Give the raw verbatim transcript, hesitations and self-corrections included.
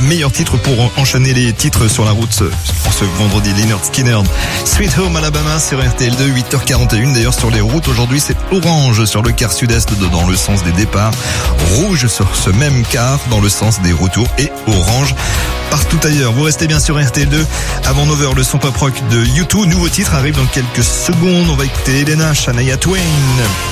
meilleurs titres pour enchaîner les titres sur la route pour ce vendredi. Lynyrd Skynyrd, Sweet Home Alabama sur R T L deux, huit heures quarante et une. D'ailleurs, sur les routes aujourd'hui, c'est orange sur le quart sud-est dans le sens des départs, rouge sur ce même quart dans le sens des retours et orange partout ailleurs. Vous restez bien sur R T L deux. Avant neuf heures, le son pop rock de U deux. Nouveau titre arrive dans quelques secondes. On va écouter Elena, Shania Twain.